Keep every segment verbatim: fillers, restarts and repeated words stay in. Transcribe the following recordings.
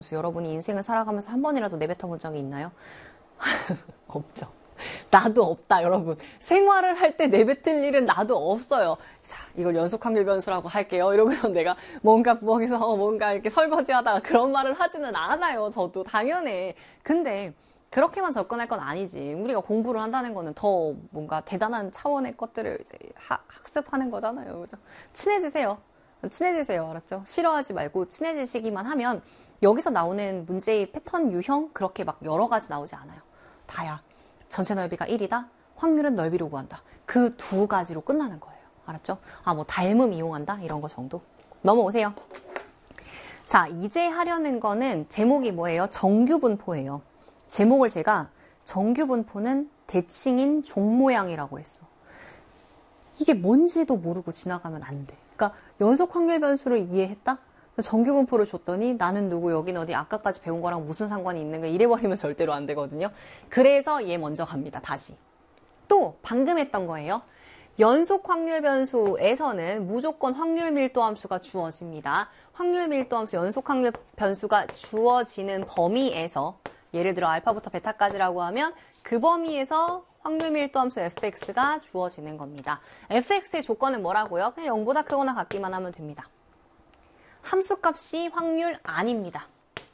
여러분이 인생을 살아가면서 한 번이라도 내뱉어 본 적이 있나요? 없죠. 나도 없다, 여러분. 생활을 할 때 내뱉을 일은 나도 없어요. 자, 이걸 연속 확률 변수라고 할게요. 이러면서 내가 뭔가 부엌에서 뭔가 이렇게 설거지 하다가 그런 말을 하지는 않아요. 저도 당연해. 근데 그렇게만 접근할 건 아니지. 우리가 공부를 한다는 거는 더 뭔가 대단한 차원의 것들을 이제 하, 학습하는 거잖아요. 그죠? 친해지세요. 친해지세요. 알았죠? 싫어하지 말고 친해지시기만 하면 여기서 나오는 문제의 패턴 유형 그렇게 막 여러 가지 나오지 않아요. 다야. 전체 넓이가 일이다. 확률은 넓이로 구한다. 그 두 가지로 끝나는 거예요. 알았죠? 아, 뭐 닮음 이용한다? 이런 거 정도. 넘어오세요. 자, 이제 하려는 거는 제목이 뭐예요? 정규분포예요. 제목을 제가 정규분포는 대칭인 종모양이라고 했어. 이게 뭔지도 모르고 지나가면 안 돼. 그러니까 연속 확률 변수를 이해했다? 정규분포를 줬더니 나는 누구 여긴 어디 아까까지 배운 거랑 무슨 상관이 있는 거 이래버리면 절대로 안 되거든요. 그래서 얘 먼저 갑니다. 다시. 또 방금 했던 거예요. 연속 확률 변수에서는 무조건 확률 밀도 함수가 주어집니다. 확률 밀도 함수 연속 확률 변수가 주어지는 범위에서 예를 들어 알파부터 베타까지라고 하면 그 범위에서 확률 밀도 함수 fx가 주어지는 겁니다. fx의 조건은 뭐라고요? 그냥 영보다 크거나 같기만 하면 됩니다. 함수값이 확률 아닙니다.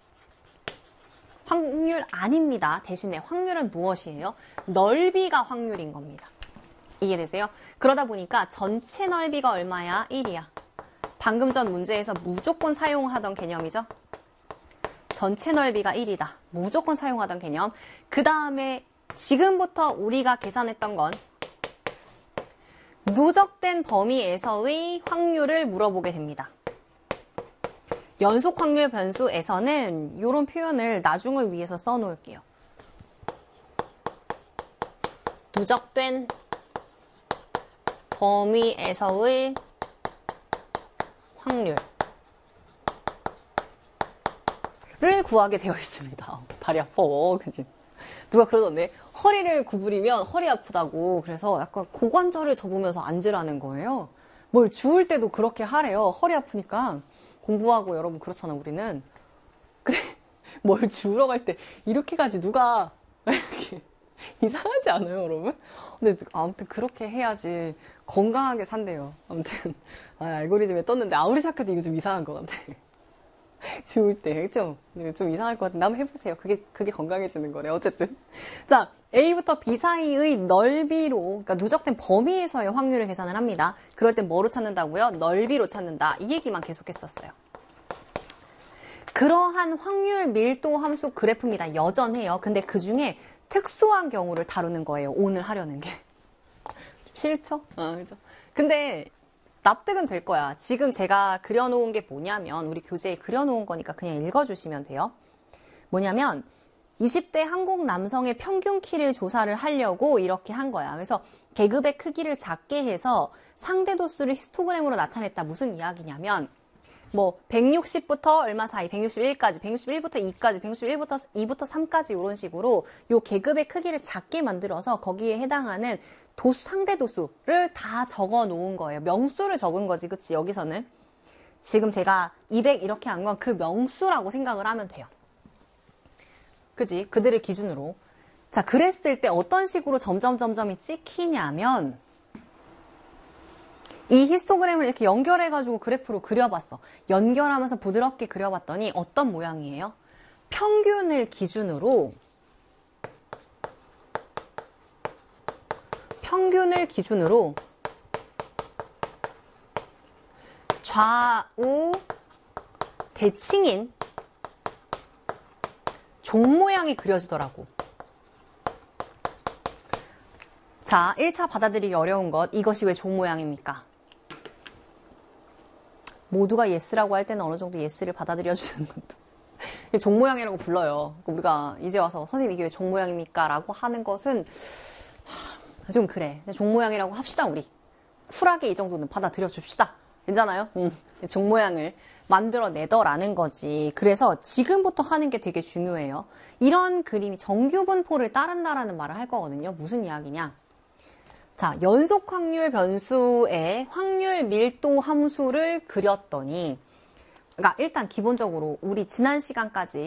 확률 아닙니다. 대신에 확률은 무엇이에요? 넓이가 확률인 겁니다. 이해되세요? 그러다 보니까 전체 넓이가 얼마야? 일이야. 방금 전 문제에서 무조건 사용하던 개념이죠? 전체 넓이가 일이다. 무조건 사용하던 개념. 그 다음에 지금부터 우리가 계산했던 건 누적된 범위에서의 확률을 물어보게 됩니다. 연속 확률 변수에서는 이런 표현을 나중을 위해서 써놓을게요. 누적된 범위에서의 확률을 구하게 되어 있습니다. 다리 아파. 그치? 누가 그러던데 허리를 구부리면 허리 아프다고 그래서 약간 고관절을 접으면서 앉으라는 거예요. 뭘 주울 때도 그렇게 하래요. 허리 아프니까. 공부하고 여러분 그렇잖아 우리는. 근데 뭘 주우러 갈 때 이렇게까지 누가 이렇게 이상하지 않아요 여러분? 근데 아무튼 그렇게 해야지 건강하게 산대요. 아무튼 아, 알고리즘에 떴는데 아무리 생각해도 이거 좀 이상한 것 같아. 주울 때 좀 좀 이상할 것 같은데 한번 해보세요. 그게 그게 건강해지는 거래. 어쨌든 자 A부터 B 사이의 넓이로 그러니까 누적된 범위에서의 확률을 계산을 합니다. 그럴 땐 뭐로 찾는다고요? 넓이로 찾는다. 이 얘기만 계속했었어요. 그러한 확률 밀도 함수 그래프입니다. 여전해요. 근데 그 중에 특수한 경우를 다루는 거예요. 오늘 하려는 게. 싫죠? 아, 그죠? 근데 납득은 될 거야. 지금 제가 그려놓은 게 뭐냐면 우리 교재에 그려놓은 거니까 그냥 읽어주시면 돼요. 뭐냐면 이십 대 한국 남성의 평균 키를 조사를 하려고 이렇게 한 거야. 그래서 계급의 크기를 작게 해서 상대 도수를 히스토그램으로 나타냈다. 무슨 이야기냐면 뭐 백육십부터 얼마 사이, 백육십일까지, 백육십일부터 이까지, 백육십일부터 이부터 삼까지 이런 식으로 요 계급의 크기를 작게 만들어서 거기에 해당하는 도수, 상대 도수를 다 적어 놓은 거예요. 명수를 적은 거지, 그치? 여기서는. 지금 제가 이백 이렇게 한 건 그 명수라고 생각을 하면 돼요. 그지? 그들을 기준으로. 자, 그랬을 때 어떤 식으로 점점 점점이 찍히냐면 이 히스토그램을 이렇게 연결해가지고 그래프로 그려봤어. 연결하면서 부드럽게 그려봤더니 어떤 모양이에요? 평균을 기준으로 평균을 기준으로 좌우 대칭인 종 모양이 그려지더라고. 자, 일 차 받아들이기 어려운 것. 이것이 왜 종 모양입니까? 모두가 예스라고 할 때는 어느 정도 예스를 받아들여주는 것도. 종 모양이라고 불러요. 우리가 이제 와서 선생님 이게 왜 종 모양입니까? 라고 하는 것은 좀 그래. 종 모양이라고 합시다, 우리. 쿨하게 이 정도는 받아들여 줍시다. 괜찮아요? 음, 종 모양을 만들어내더라는 거지. 그래서 지금부터 하는 게 되게 중요해요. 이런 그림이 정규분포를 따른다라는 말을 할 거거든요. 무슨 이야기냐? 자, 연속 확률 변수의 확률 밀도 함수를 그렸더니 그러니까 일단 기본적으로 우리 지난 시간까지